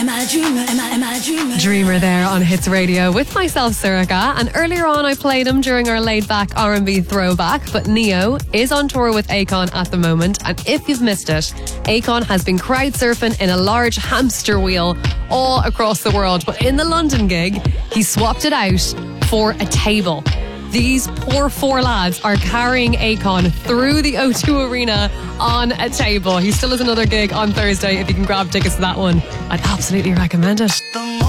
Dreamer there on Hits Radio with myself, Surika, and earlier on I played him during our laid-back R&B throwback, but Neo is on tour with Akon at the moment, and if you've missed it, Akon has been crowd surfing in a large hamster wheel all across the world, but in the London gig, he swapped it out for a table. These poor four lads are carrying Akon through the O2 Arena on a table. He still has another gig on Thursday. If you can grab tickets to that one, I'd absolutely recommend it.